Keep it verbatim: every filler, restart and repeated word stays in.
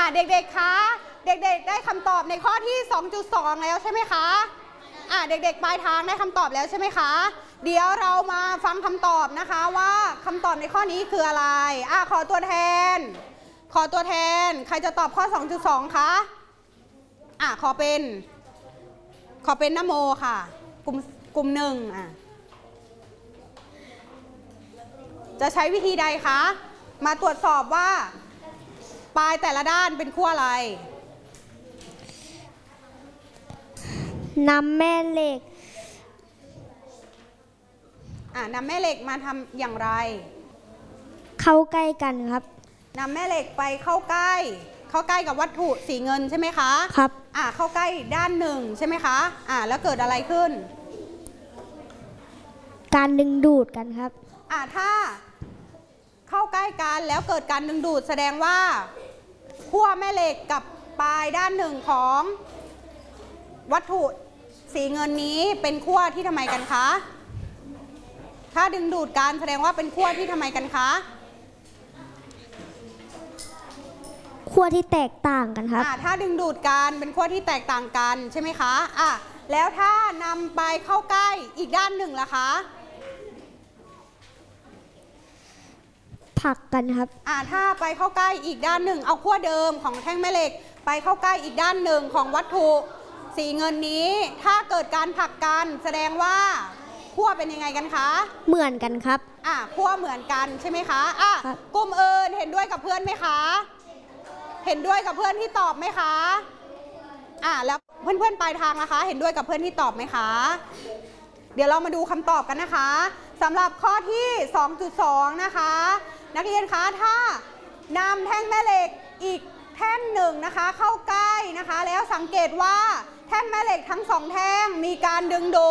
เด็กๆคะเด็กๆได้คำตอบในข้อที่ สองจุดสอง แล้วใช่ไหมคะอ่ะเด็กๆปลายทางได้คำตอบแล้วใช่ไหมคะเดี๋ยวเรามาฟังคำตอบนะคะว่าคำตอบในข้อนี้คืออะไรอ่ะขอตัวแทนขอตัวแทนใครจะตอบข้อ สองจุดสอง คะอ่ะขอเป็นขอเป็นนโมค่ะกลุ่มกลุ่มหนึ่งอ่ะจะใช้วิธีใดคะมาตรวจสอบว่าปลายแต่ละด้านเป็นขั้วอะไรนำแม่เหล็กอ่านำแม่เหล็กมาทำอย่างไรเข้าใกล้กันครับนำแม่เหล็กไปเข้าใกล้เข้าใกล้กับวัตถุสีเงินใช่ไหมคะครับอ่าเข้าใกล้ด้านหนึ่งใช่ไหมคะอ่าแล้วเกิดอะไรขึ้นการดึงดูดกันครับอ่าถ้าเข้าใกล้กันแล้วเกิดการดึงดูดแสดงว่าขั้วแม่เหล็กกับปลายด้านหนึ่งของวัตถุสีเงินนี้เป็นขั้วที่ทำไมกันคะถ้าดึงดูดกันแสดงว่าเป็นขั้วที่ทำไมกันคะขั้วที่แตกต่างกันครับอ่าถ้าดึงดูดกันเป็นขั้วที่แตกต่างกันใช่ไหมคะอ่ะแล้วถ้านำไปเข้าใกล้อีกด้านหนึ่งล่ะคะผลักกันครับอ่าถ้าไปเข้าใกล้อีกด้านหนึ่งเอาขั้วเดิมของแท่งแม่เหล็กไปเข้าใกล้อีกด้านหนึ่งของวัตถุสีเงินนี้ถ้าเกิดการผลักกันแสดงว่าขั้วเป็นยังไงกันคะเหมือนกันครับอ่าขั้วเหมือนกันใช่ไหมคะอ่ะกลุ่มอื่นเห็นด้วยกับเพื่อนไหมคะเห็นด้วยกับเพื่อนที่ตอบไหมคะอ่าแล้วเพื่อนๆปลายทางนะคะเห็นด้วยกับเพื่อนที่ตอบไหมคะเดี๋ยวเรามาดูคำตอบกันนะคะสำหรับข้อที่ สองจุดสอง นะคะนักเรียนคะถ้านำแท่งแม่เหล็กอีกแท่งหนึ่งนะคะเข้าใกล้นะคะแล้วสังเกตว่าแท่งแม่เหล็กทั้งสองแท่งมีการดึงดูด